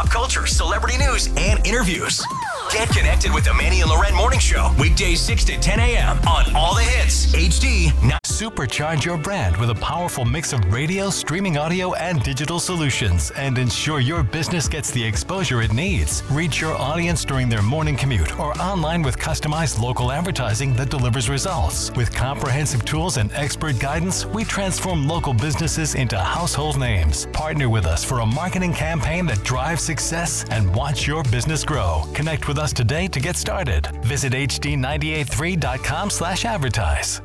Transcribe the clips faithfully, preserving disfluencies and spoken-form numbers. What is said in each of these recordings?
culture, celebrity news, and interviews. Get connected with the Manny and Loren Morning Show. Weekdays six to ten a.m. on All the Hits. H D. Supercharge your brand with a powerful mix of radio, streaming audio, and digital solutions, and ensure your business gets the exposure it needs. Reach your audience during their morning commute or online with customized local advertising that delivers results. With comprehensive tools and expert guidance, we transform local businesses into household names. Partner with us for a marketing campaign that drives success and watch your business grow. Connect with us today to get started. Visit H D nine eight three dot com slash advertise.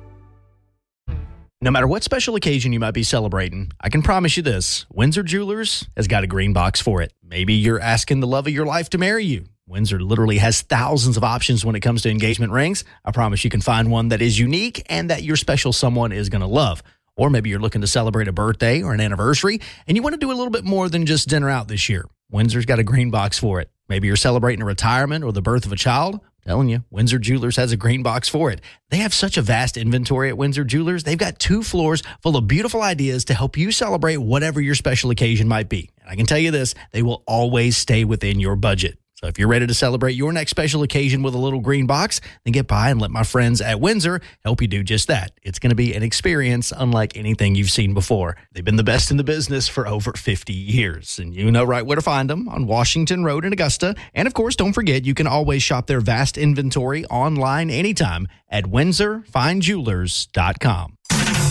No matter what special occasion you might be celebrating, I can promise you this, Windsor Jewelers has got a green box for it. Maybe you're asking the love of your life to marry you. Windsor literally has thousands of options when it comes to engagement rings. I promise you can find one that is unique and that your special someone is going to love. Or maybe you're looking to celebrate a birthday or an anniversary and you want to do a little bit more than just dinner out this year. Windsor's got a green box for it. Maybe you're celebrating a retirement or the birth of a child. Telling you, Windsor Jewelers has a green box for it. They have such a vast inventory at Windsor Jewelers. They've got two floors full of beautiful ideas to help you celebrate whatever your special occasion might be. And I can tell you this, they will always stay within your budget. So if you're ready to celebrate your next special occasion with a little green box, then get by and let my friends at Windsor help you do just that. It's going to be an experience unlike anything you've seen before. They've been the best in the business for over fifty years, and you know right where to find them on Washington Road in Augusta. And of course, don't forget, you can always shop their vast inventory online anytime at windsor fine jewelers dot com.